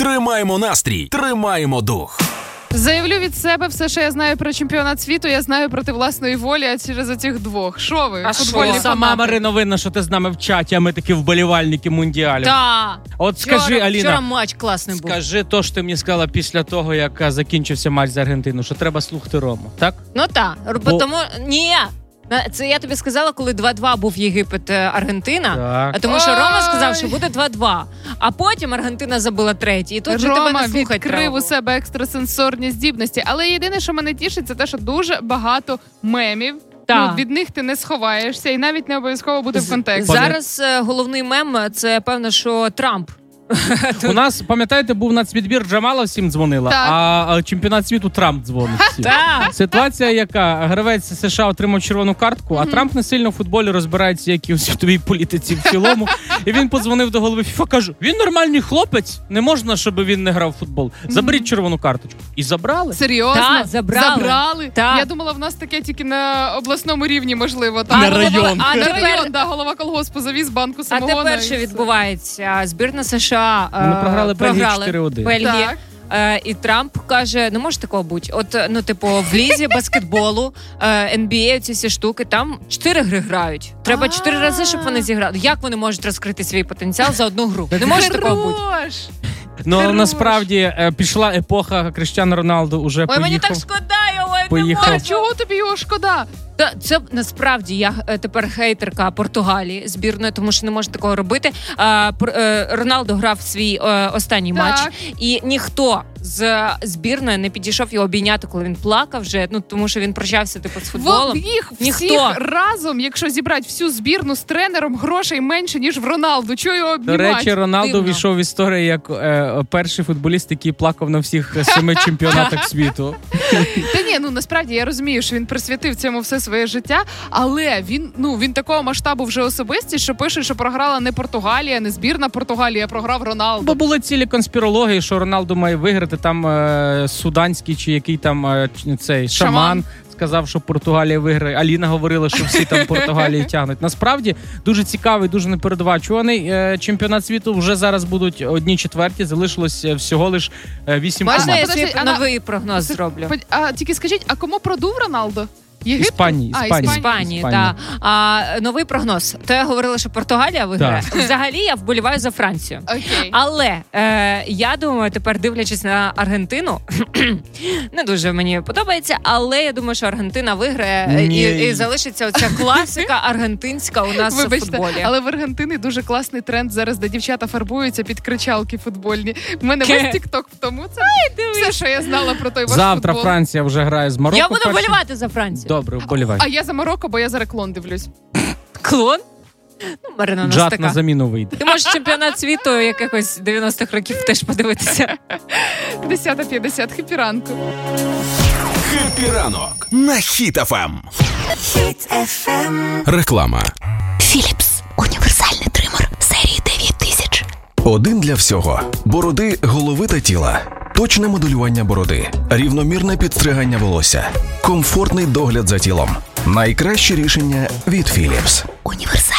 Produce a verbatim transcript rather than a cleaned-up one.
Тримаємо настрій, тримаємо дух. Заявлю від себе, все, що я знаю про чемпіонат світу, я знаю проти власної волі, а через оцих двох. Що ви? А футбольні що? Сама Марина винна, що ти з нами в чаті, а ми такі вболівальники Мундіалю. Так. От Вчора, скажи, Аліна, вчора матч класний був. скажи то, що ти мені сказала після того, як закінчився матч з Аргентиною, що треба слухати Рому, так? Ну так, Бо... тому... Ні, це я тобі сказала, коли два-два був Єгипет-Аргентина, Так. а тому що Ой. Рома сказав, що буде два-два, а потім Аргентина забила третій, і тут же тебе Рома не слухать відкрив треба. у себе екстрасенсорні здібності. Але єдине, що мене тішить, це те, що дуже багато мемів. Так. Ну, від них ти не сховаєшся і навіть не обов'язково буде в контексті. Зараз е, головний мем – це, певно, що Трамп. У нас, пам'ятаєте, був нацвідбір, Джамала всім дзвонила, Так. а, а чемпіонат світу Трамп дзвонить всім. Так. Ситуація яка? Гравець США отримав червону картку, а Трамп не сильно в футболі розбирається, як і у світовій політиці в цілому. І він подзвонив до голови ФІФА, каже, він нормальний хлопець, не можна, щоб він не грав в футбол. Заберіть червону карточку. І забрали. Серйозно? Так, забрали. Забрали? Так. Я думала, в нас таке тільки на обласному рівні, можливо. Там. На А, район. А На тепер, район, да, голова колгоспу завіз банку а самогона. тепер і що все. відбувається? Збірна США е, Вони програли Бельгії чотири один. Бельгії. Так. Е, і Трамп каже, не може такого бути. От, ну, типу, в лізі баскетболу, е, ен бі ей, ці всі штуки, там чотири гри грають. Треба чотири рази, щоб вони зіграли. Як вони можуть розкрити свій потенціал за одну гру? Не може такого бути. Хорош! Ну, Хорош. насправді, е, пішла епоха, Кріштіану Роналду уже Ой, поїхав. мені так шкода його, я Поїхав. не А можу. чого тобі його шкода? Та це насправді я е, тепер хейтерка Португалії збірної, тому що не можна такого робити. А, пр- е, Роналдо грав свій е, останній Так. матч, і ніхто з збірної не підійшов його обійняти, коли він плакав вже. Ну тому що він прощався типу з футболом. В їх всіх Ніхто. разом, якщо зібрати всю збірну з тренером, грошей менше, ніж в Роналду. Чого його До обнімати? речі, Роналду Дивно. війшов в історію як е, перший футболіст, який плакав на всіх семи чемпіонатах світу. Та ні, ну насправді я розумію, що він присвятив цьому все своє життя, але він, ну, він такого масштабу вже особистість, що пише, що програла не Португалія, не збірна Португалія, а програв Роналду. Бо були цілі конспірології, що Роналду має виграти, там е, суданський чи який там е, цей шаман. Шаман. Сказав, що Португалія виграє. Аліна говорила, що всі там Португалії тягнуть. Насправді дуже цікавий, дуже непередбачуваний е, чемпіонат світу. Вже зараз будуть одні четверті. Залишилось всього лише вісім Можна команд. я Подожди, свій а на- новий прогноз зроблю? А тільки скажіть, а кому продув Роналдо? Єгипту? Іспанії, А, Іспанії. Іспанії, Іспанії. так. А новий прогноз. То я говорила, що Португалія виграє. Взагалі я вболіваю за Францію. Окей. Але е, я думаю, тепер дивлячись на Аргентину, не дуже мені подобається, але я думаю, що Аргентина виграє Ні. і, і залишиться оця класика аргентинська у нас Вибачте, в футболі. але в Аргентині дуже класний тренд зараз, де дівчата фарбуються під кричалки футбольні. В мене весь тік-ток в тому. Це все, що я знала про той ваш Завтра футбол. Франція вже грає з Марокко. Я буду перший. вболівати за Францію. Добре, вболівай. А я за Марокко, бо я за Реклон дивлюсь. Клон? Ну, Марина, у нас Джат така. на заміну вийде. Ти можеш чемпіонат світу якихось дев'яностих років теж подивитися. десята п'ятдесят, хеппі ранку. Хеппі ранок на Хіт еф ем. Реклама. Philips – універсальний тример серії дев'ять тисяч. Один для всього. Бороди, голови та тіла. Точне моделювання бороди. Рівномірне підстригання волосся. Комфортний догляд за тілом. Найкраще рішення від Philips. Універсальний.